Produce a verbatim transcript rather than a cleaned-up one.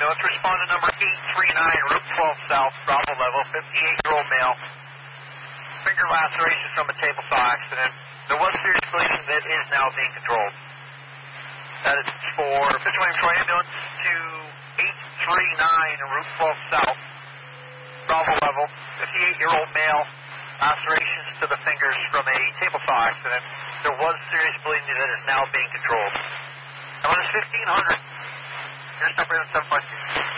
let's respond to number eight three nine, Route twelve South, Bravo level, fifty-eight-year-old male. Finger lacerations from a table saw accident. There was serious bleeding that is now being controlled. That is for Fitzwilliam Troy ambulance to eight three nine, Route twelve South, Bravo level, fifty-eight-year-old male, lacerations to the fingers from a table saw accident. There was serious bleeding that is now being controlled. That one is fifteen hundred. Here's number seven five two.